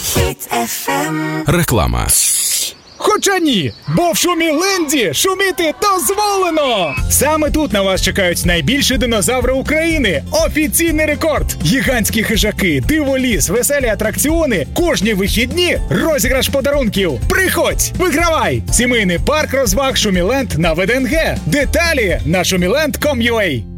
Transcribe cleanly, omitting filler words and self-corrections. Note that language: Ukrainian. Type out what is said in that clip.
Хіт FM. Реклама. Хоча ні, бо в Шуміленді шуміти дозволено! Саме тут на вас чекають найбільші динозаври України. Офіційний рекорд! Гігантські хижаки, диволіз, веселі атракціони. Кожні вихідні розіграш подарунків. Приходь, вигравай! Сімейний парк розваг Шуміленд на ВДНГ. Деталі на shumiland.com.ua.